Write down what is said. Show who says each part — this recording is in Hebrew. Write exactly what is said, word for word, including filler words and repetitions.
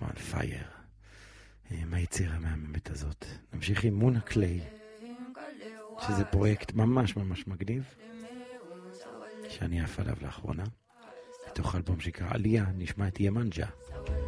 Speaker 1: עצמה על פייר. מהיצירה מהממת הזאת. נמשיך עם מונה קליי, שזה פרויקט ממש ממש מגניב, שאני אף עליו לאחרונה. בתוך אלבום שקרא עלייה, נשמע את ימנג'ה.